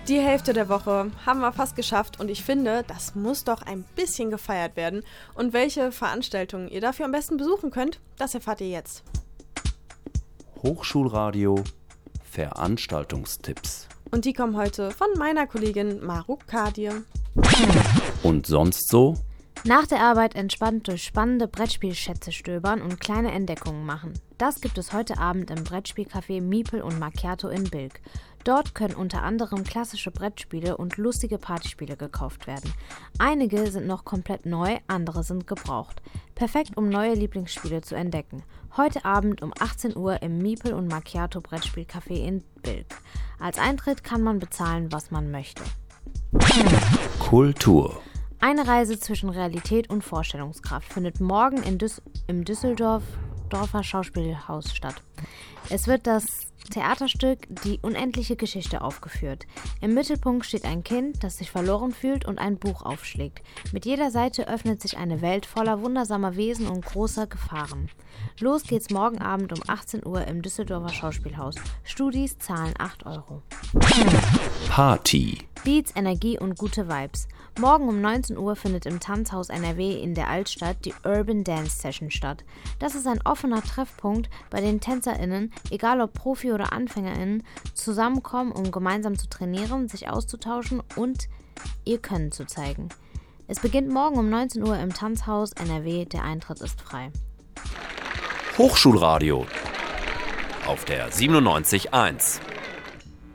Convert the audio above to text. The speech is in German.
Die Hälfte der Woche haben wir fast geschafft und ich finde, das muss doch ein bisschen gefeiert werden. Und welche Veranstaltungen ihr dafür am besten besuchen könnt, das erfahrt ihr jetzt. Hochschulradio Veranstaltungstipps. Und die kommen heute von meiner Kollegin Maruk Kadir. Und sonst so? Nach der Arbeit entspannt durch spannende Brettspielschätze stöbern und kleine Entdeckungen machen. Das gibt es heute Abend im Brettspielcafé Miepel und Macchiato in Bilk. Dort können unter anderem klassische Brettspiele und lustige Partyspiele gekauft werden. Einige sind noch komplett neu, andere sind gebraucht. Perfekt, um neue Lieblingsspiele zu entdecken. Heute Abend um 18 Uhr im Miepel und Macchiato Brettspielcafé in Bilk. Als Eintritt kann man bezahlen, was man möchte. Kultur. Eine Reise zwischen Realität und Vorstellungskraft findet morgen im Düsseldorfer Schauspielhaus statt. Es wird das Theaterstück Die unendliche Geschichte aufgeführt. Im Mittelpunkt steht ein Kind, das sich verloren fühlt und ein Buch aufschlägt. Mit jeder Seite öffnet sich eine Welt voller wundersamer Wesen und großer Gefahren. Los geht's morgen Abend um 18 Uhr im Düsseldorfer Schauspielhaus. Studis zahlen 8 Euro. Party. Beats, Energie und gute Vibes. Morgen um 19 Uhr findet im Tanzhaus NRW in der Altstadt die Urban Dance Session statt. Das ist ein offener Treffpunkt, bei dem TänzerInnen, egal ob Profi- oder AnfängerInnen, zusammenkommen, um gemeinsam zu trainieren, sich auszutauschen und ihr Können zu zeigen. Es beginnt morgen um 19 Uhr im Tanzhaus NRW, der Eintritt ist frei. Hochschulradio auf der 97.1.